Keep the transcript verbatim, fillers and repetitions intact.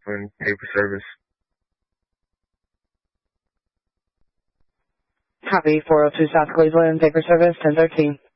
Cleveland, paper service. Copy, four oh two South Cleveland, paper service, ten thirteen.